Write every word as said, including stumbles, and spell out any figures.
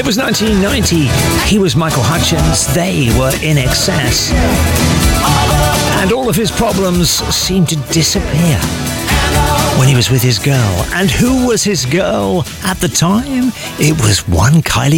was nineteen ninety. He was Michael Hutchence. They were In Excess. And all of his problems seemed to disappear when he was with his girl. And who was his girl at the time? It was one Kylie